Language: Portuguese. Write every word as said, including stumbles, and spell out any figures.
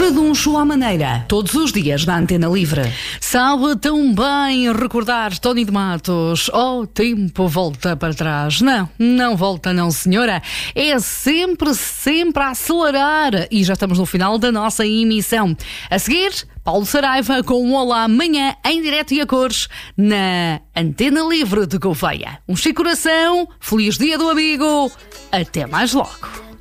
Faduncho à maneira, todos os dias na Antena Livre. Sabe tão bem recordar Tony de Matos? Oh, tempo volta para trás. Não, não volta não, senhora. É sempre, sempre a acelerar. E já estamos no final da nossa emissão. A seguir, Paulo Saraiva com um Olá amanhã em direto e a cores na Antena Livre de Gouveia. Um chico coração, feliz dia do amigo. Até mais logo.